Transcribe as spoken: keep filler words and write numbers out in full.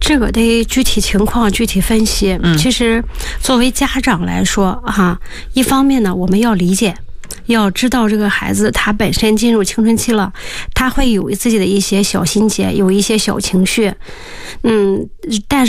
这个得具体情况具体分析。 嗯， 其实作为家长来说哈，一方面呢，我们要理解。要知道这个孩子他本身进入青春期了，他会有自己的一些小心结，有一些小情绪，嗯，但是